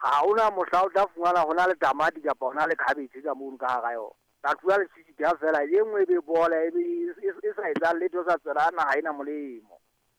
ha hona mohla o tla fumana hona le tamati kapa hona le cabbage ka mono ka hara yona tla tluwa le sitsi ya fela e nngwe be bola e sa etsa letho sa tsela na ha ina molemo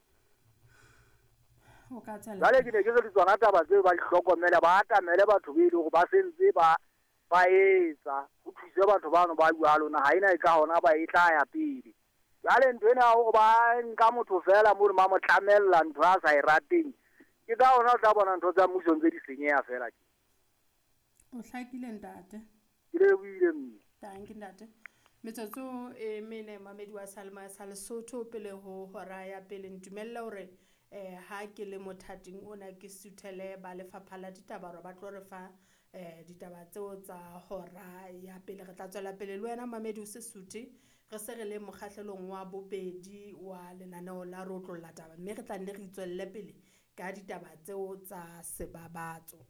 o ka tsala jwale ke ne ke re tsona taba tseo ba di hlokomela ba atamele batho be ile go ba sentse ba etsa go thuse batho bano ba jwalo na ha ina e ka hona ba e tla ya pele jwale ntho ena go ba nka motho fela mo re ma mo tlamella ntho a sa e rateng ke ka hona o tla bona ntho tsa mmuso ntse di senyeha fela ke o hlakile ntate ke le buile mme danke ntate metsotso e mene mamedi wa Salma sa Lesotho pele ho hora ya pele ntumella hore ha ke le mothating ona ke suthele ba lefapha la ditaba ba tlo re fa ditaba tseo tsa hora ya pele re tla tswela pele le wena mamedi o se suthi re se re le mokgahlelong wa bobedi wa lenaneo la rotlolla taba mme re tla nne re itswelle pele ka ditaba tseo tsa sebabatso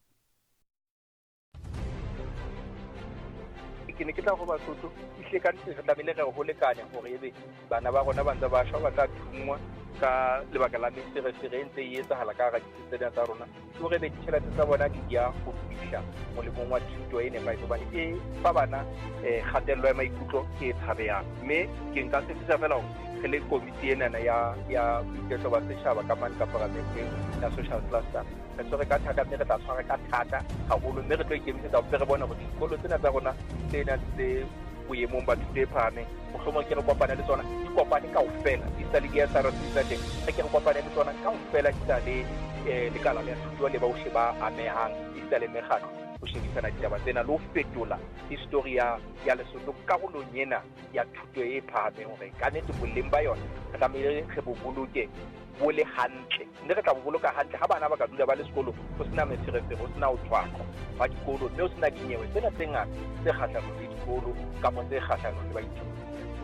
ke ne ke tla go Basotho ihle ka ntse re tlamehile re go lekanya gore ebe bana ba rona ba ntse ba shwa ba tla thungwa ka lebaka la meferefere e etsahala ka hara ditsela tsa rona ke gore be ditšhelete tsa bona di ya go fihla molemong wa thuto e nepagetse hobane e fa bana kgatello ya maikutlo ke e tshabeyang mme ke nka se fisa fela re le komiti enana ya boiketlo ba setšhaba ka mane ka paramenteng ya social cluster re tshwere ka thata mme re tla tshwara ka thata haholo mme re tlo ikemisetsa go re bona gore dikolo tsena tsa rona tsena tse boemong ba thuto e phahameng mohlomong ke re kopane le tsona di kopane kaofela di sa le di SRC tsa teng re ke re kopane le tsona kaofela di sa le lekala la thuto le baohle ba amehang di sa le mekgatlo ho shebisana ditaba tsena le ho fetola history ya Lesotho karolong ena ya thuto e phahameng hore ka nnete boleng ba yona re tlamehile re bo boloke bo le hantle mme re tla bo boloka hantle ha bana ba ka dula ba le sekolo ho sena meferefere ho sena ho tshwakwa ba dikolo mme ho sena dinyewe tsena tse ngata tse kgahlanong le dikolo kapa tse kgahlanong le baithuti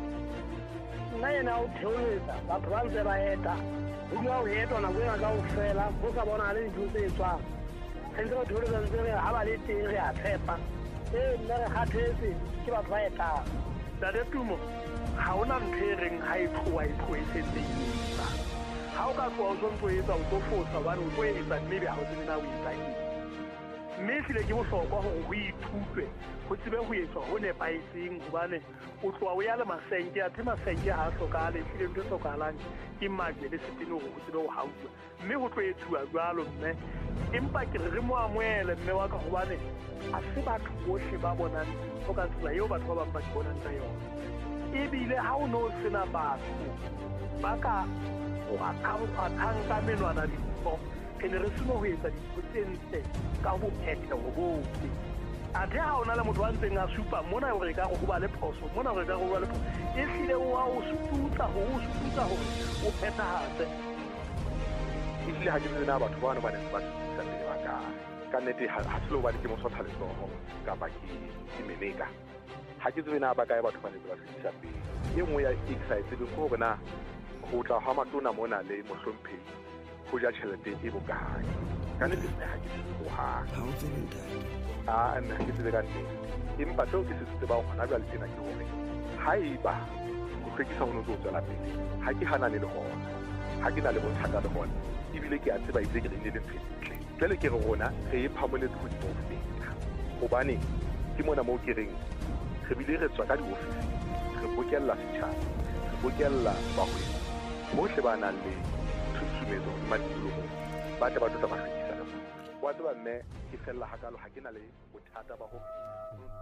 nna yena o theoletsa batho ba ntse ba eta ho dula ho etwa nako ena kaofela ho sa bona le dintho tse etswang sentse ba theoletsa ntse re ha ba le teng re a tshepa nna re kgathetse ke batho ba etang tate Tumo ha ona ntho e reng ha e tloha e sentse ha o ka tloha o sontso etsa o tlo fosa hobane o tlo etsa maybe ha o tsebe na o etsa eng mme ehlile ke bohlokwa hore ho ithutwe ho tsebe ho etswa ho nepahetseng hobane o tloha o ya le masenke athe masenke ha a hlokahale ehlile ntho e hlokahalang ke magle le setene hore ho tsebe ho hautswa mme ho tlo etsuwa jwalo mme empa ke re mo amohele mme wa ka hobane ha se batho bohle ba bonang o ka tsela eo batho ba bang ba di bonang ka yona ebile ha o no sena batho ba ka kgwathang ka menwana dintho ke ne re seno ho etsa dintho tse ntle ka ho phetheho bohle athe ha o na le motho wa ntseng a supa mona hore ka go ba le phoso mona hore ka go ba le phoso ehlile wa o suputsa hore o phethahatse ehlile ha ke tsena batho ba ba ne ba tsitsa pele ba ka nnete ha se lo ba ke mo sotha letsoho kapa ke meneka ha ke tsena ba kae batho ba ne ba tsitsa pele e nngwe ya excited ke gore na go tla ha matona mona le mohlomphehi go ja tšhelete e bokae ka nnete ha ke se go ha o tsebe ntate nna ke tsebe ka nnete empa seo ke se tsebang hona jwale tjena ke hore ha eba go hlwekisa ho no tlo tswela pele ha ke hanane le hona ha ke na le bothata le hona ebile ke a tseba itse ke le ntle jwale ke re rona re e phamoletse hodimo ho feta hobane ke mona moo ke reng re bile re tswa ka diofisi re bokella setjhaba re bokella bahwebi bohle ba nang le tshusumetso madikolong ba tle ba tlotla ba hlwekisa wa tseba mme ke fella hakalo ha ke na le bothata ba ho